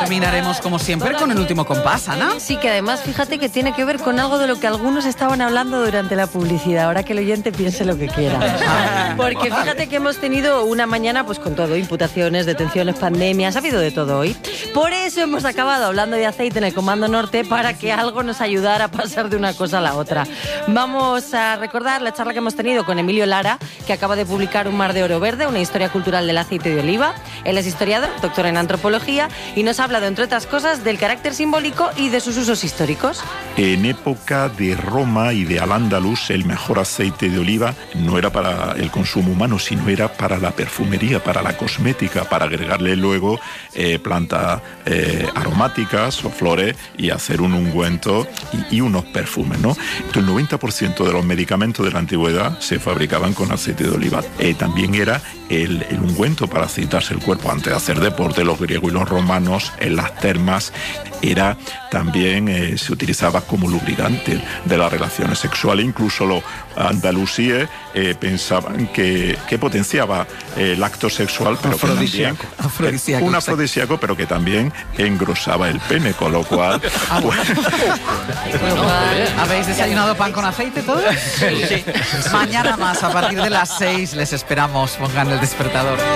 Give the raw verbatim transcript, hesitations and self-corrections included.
terminaremos, como siempre, con el último compás, Ana. Sí, que además, fíjate que tiene que ver con algo de lo que algunos estaban hablando durante la publicidad. Ahora que el oyente piense lo que quiera. Porque fíjate que hemos tenido una mañana pues con todo, imputaciones, detenciones, pandemias, ha habido de todo hoy. Por eso hemos acabado hablando de aceite en el Comando Norte, para que algo nos ayudara a pasar de una cosa a la otra. Vamos a recordar la charla que hemos tenido con Emilio Lara, que acaba de publicar Un mar de oro verde, una historia cultural del aceite de oliva. Él es historiador, doctor en antropología, y nos ha hablado, entre otras cosas, del carácter simbólico y de sus usos históricos. En época de Roma y de Al-Ándalus, el mejor aceite de oliva no era para el consumo humano, sino era para la perfumería, para la cosmética, para agregarle luego eh, plantas eh, aromáticas o flores y hacer un ungüento y, y unos perfumes, ¿no? Entonces, el noventa por ciento de los medicamentos de la antigüedad se fabricaban con aceite de oliva. Eh, también era el, el ungüento para aceitarse el cuerpo antes de hacer deporte. Los griegos y los romanos en las termas era también eh, se utilizaba como lubricante de las relaciones sexuales. Incluso los andalusíes eh, pensaban que, que potenciaba eh, el acto sexual, pero afrodisíaco, que también, afrodisíaco, un afrodisíaco, pero que también engrosaba el pene, con lo cual, ah, bueno. pues, ¿habéis desayunado pan con aceite todos? Sí. Mañana más, a partir de las seis les esperamos. Pongan el despertador.